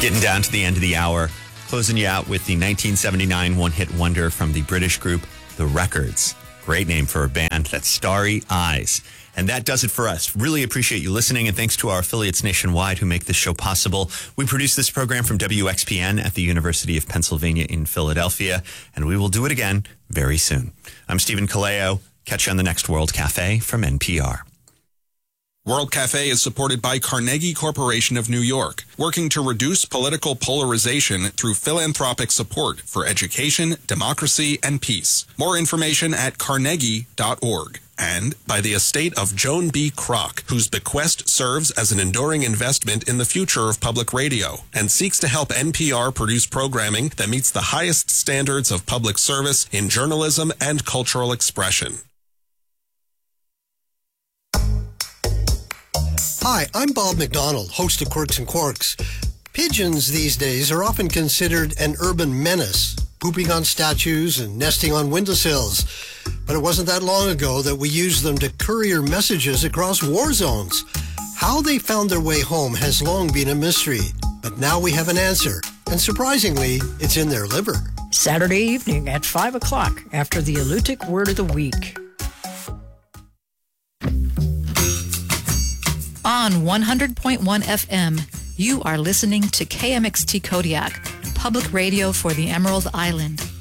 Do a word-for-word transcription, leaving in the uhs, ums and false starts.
Getting down to the end of the hour, closing you out with the nineteen seventy-nine one-hit wonder from the British group The Records. Great name for a band. That's Starry Eyes. And that does it for us. Really appreciate you listening, and thanks to our affiliates nationwide who make this show possible. We produce this program from W X P N at the University of Pennsylvania in Philadelphia, and we will do it again very soon. I'm Stephen Kaleo. Catch you on the next World Cafe from N P R. World Cafe is supported by Carnegie Corporation of New York, working to reduce political polarization through philanthropic support for education, democracy, and peace. More information at carnegie dot org. And by the estate of Joan B. Kroc, whose bequest serves as an enduring investment in the future of public radio and seeks to help N P R produce programming that meets the highest standards of public service in journalism and cultural expression. Hi, I'm Bob McDonald, host of Quirks and Quarks. Pigeons these days are often considered an urban menace, pooping on statues and nesting on windowsills. But it wasn't that long ago that we used them to courier messages across war zones. How they found their way home has long been a mystery, but now we have an answer. And surprisingly, it's in their liver. Saturday evening at five o'clock after the Alutiiq Word of the Week. On one hundred point one F M, you are listening to K M X T Kodiak, public radio for the Emerald Island.